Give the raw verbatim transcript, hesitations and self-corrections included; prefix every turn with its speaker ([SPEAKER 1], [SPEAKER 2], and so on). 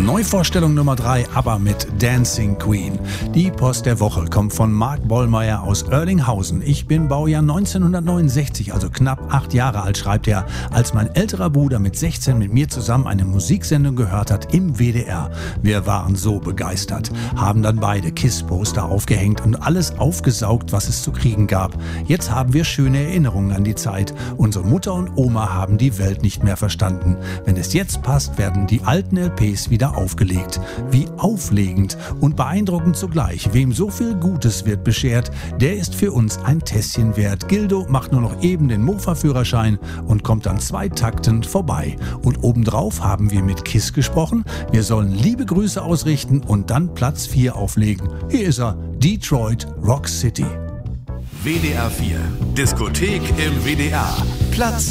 [SPEAKER 1] Neuvorstellung Nummer drei, ABBA mit Dancing Queen. Die Post der Woche kommt von Mark Bollmeier aus Oerlinghausen. Ich bin Baujahr neunzehnhundertneunundsechzig, also knapp acht Jahre alt, schreibt er, als mein älterer Bruder mit sechzehn mit mir zusammen eine Musiksendung gehört hat im W D R. Wir waren so begeistert, haben dann beide KISS-Poster aufgehängt und alles aufgesaugt, was es zu kriegen gab. Jetzt haben wir schöne Erinnerungen an die Zeit. Unsere Mutter und Oma haben die Welt nicht mehr verstanden. Wenn es jetzt passt, werden die alten L Ps wieder aufgelegt. Wie auflegend und beeindruckend zugleich. Wem so viel Gutes wird beschert, der ist für uns ein Tässchen wert. Gildo macht nur noch eben den Mofa-Führerschein und kommt dann zwei Takten vorbei. Und obendrauf haben wir mit KISS gesprochen. Wir sollen liebe Grüße ausrichten und dann Platz vier auflegen. Hier ist er, Detroit Rock City.
[SPEAKER 2] W D R vier, Diskothek im W D R, Platz